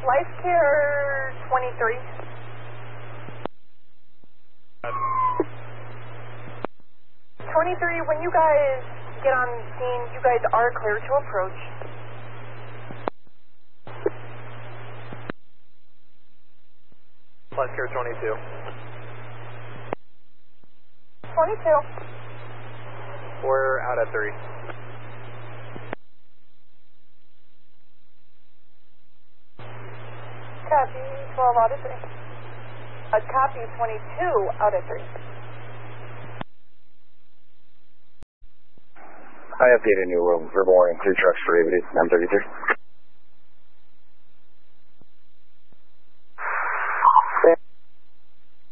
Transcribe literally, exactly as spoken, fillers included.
Life Care twenty-three. twenty-three, when you guys get on scene, you guys are clear to approach. Life Care twenty-two. twenty-two. We're out at three. Copy, twelve out of three. Uh, copy, twenty-two out of three. I updated New World, verbal warning, three trucks prohibited, nine thirty-three.